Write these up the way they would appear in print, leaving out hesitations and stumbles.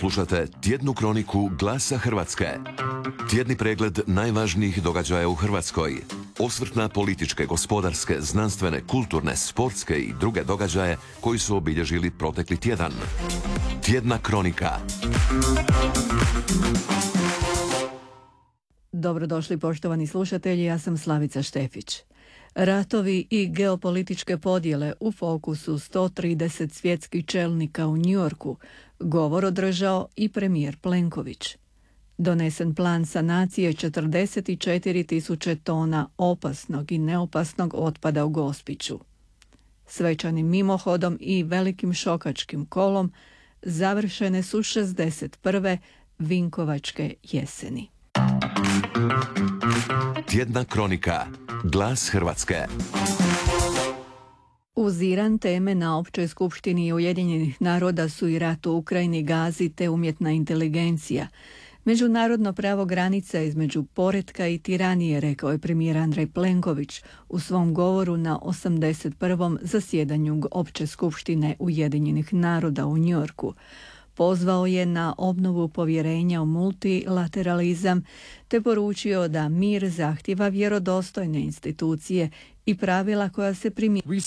Slušate tjednu kroniku Glasa Hrvatske. Tjedni pregled najvažnijih događaja u Hrvatskoj. Osvrt na političke, gospodarske, znanstvene, kulturne, sportske i druge događaje koji su obilježili protekli tjedan. Tjedna kronika. Dobrodošli poštovani slušatelji, ja sam Slavica Štefić. Ratovi i geopolitičke podjele u fokusu 130 svjetskih čelnika u New Yorku govor održao i premijer Plenković. Donesen plan sanacije 44.000 tona opasnog i neopasnog otpada u Gospiću. Svečanim mimohodom i velikim šokačkim kolom završene su 61. Vinkovačke jeseni. Tjedna kronika. Glas Hrvatske. Uz Iran teme na Općoj skupštini Ujedinjenih naroda su i rat u Ukrajini, Gazi te umjetna inteligencija. Međunarodno pravo granica između poretka i tiranije, rekao je premijer Andrej Plenković u svom govoru na 81. zasjedanju Opće skupštine Ujedinjenih naroda u New Yorku. Pozvao je na obnovu povjerenja u multilateralizam te poručio da mir zahtijeva vjerodostojne institucije i pravila koja se primjenjuju.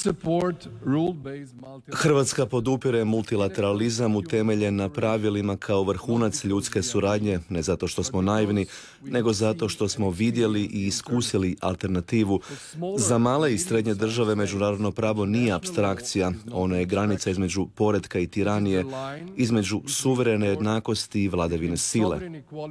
Hrvatska podupire multilateralizam utemeljen na pravilima kao vrhunac ljudske suradnje, ne zato što smo naivni, nego zato što smo vidjeli i iskusili alternativu. Za male i srednje države međunarodno pravo nije apstrakcija, ono je granica između poretka i tiranije, između suverene jednakosti i vladavine sile.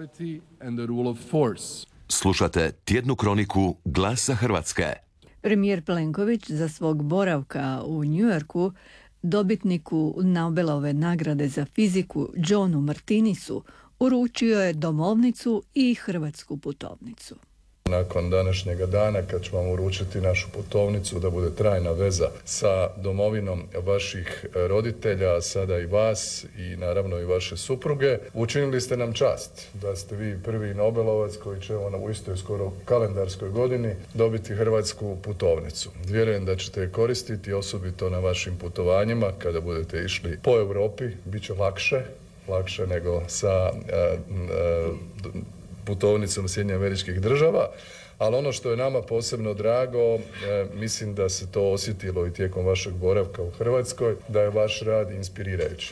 Slušate tjednu kroniku Glasa Hrvatske. Premijer Plenković za svog boravka u New Yorku dobitniku Nobelove nagrade za fiziku Johnu Martinisu uručio je domovnicu i hrvatsku putovnicu. Nakon današnjega dana, kad ću vam uručiti našu putovnicu da bude trajna veza sa domovinom vaših roditelja, a sada i vas i naravno i vaše supruge, učinili ste nam čast da ste vi prvi Nobelovac koji će u istoj skoro kalendarskoj godini dobiti hrvatsku putovnicu. Vjerujem da ćete je koristiti osobito na vašim putovanjima kada budete išli po Europi, bit će lakše nego sa putovnicom Sjedinjenih Američkih Država, ali ono što je nama posebno drago, mislim da se to osjetilo i tijekom vašeg boravka u Hrvatskoj, da je vaš rad inspirirajući.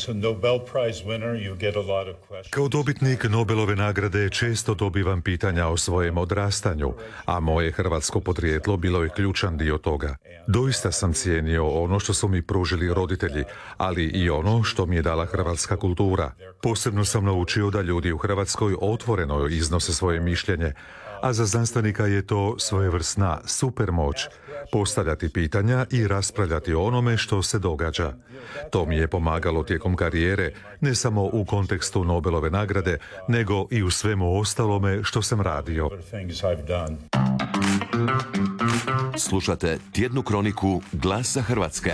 Kao dobitnik Nobelove nagrade često dobivam pitanja o svojem odrastanju, a moje hrvatsko podrijetlo bilo je ključan dio toga. Doista sam cijenio ono što su mi pružili roditelji, ali i ono što mi je dala hrvatska kultura. Posebno sam naučio da ljudi u Hrvatskoj otvoreno iznose svoje mišljenje, a za znanstvenika je to svojevrsna supermoć, postavljati pitanja i raspravljati o onome što se događa. To mi je pomagalo tijekom karijere, ne samo u kontekstu Nobelove nagrade, nego i u svemu ostalome što sam radio. Slušate tjednu kroniku Glasa Hrvatske.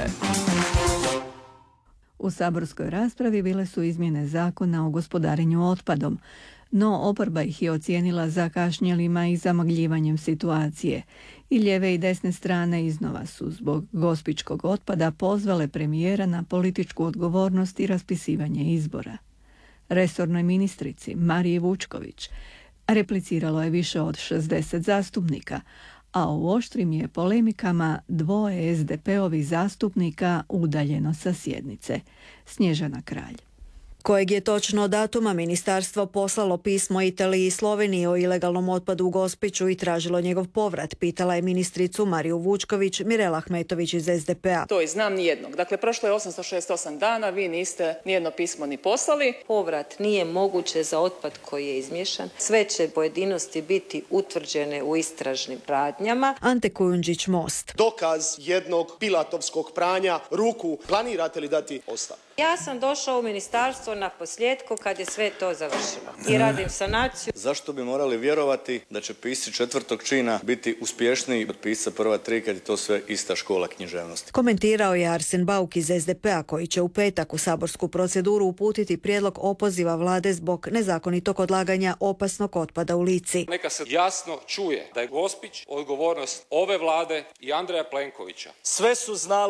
U saborskoj raspravi bile su izmjene zakona o gospodarenju otpadom, no oporba ih je ocijenila zakašnjelima i zamagljivanjem situacije. I lijeve i desne strane iznova su zbog gospićkog otpada pozvale premijera na političku odgovornost i raspisivanje izbora. Resornoj ministrici Mariji Vučković repliciralo je više od 60 zastupnika, a u oštrim je polemikama dvoje SDP-ovih zastupnika udaljeno sa sjednice. Snježana Kralj. Kojeg je točno datuma ministarstvo poslalo pismo Italiji i Sloveniji o ilegalnom otpadu u Gospiću i tražilo njegov povrat, pitala je ministricu Mariju Vučković Mirela Ahmetović iz SDP-a. To i znam nijednog. Dakle, prošlo je 868 dana, vi niste nijedno pismo ni poslali. Povrat nije moguće za otpad koji je izmiješan. Sve će pojedinosti biti utvrđene u istražnim radnjama. Ante Kujundžić, Most. Dokaz jednog pilatovskog pranja ruku. Planirate li dati ostavku? Ja sam došao u ministarstvo na posljedku kad je sve to završilo i radim sanaciju. Zašto bi morali vjerovati da će pisci četvrtog čina biti uspješniji od pisca prva tri kad je to sve ista škola književnosti? Komentirao je Arsen Bauk iz SDP-a koji će u petak u saborsku proceduru uputiti prijedlog opoziva vlade zbog nezakonitog odlaganja opasnog otpada u Lici. Neka se jasno čuje da je Gospić odgovornost ove vlade i Andreja Plenkovića. Sve su znali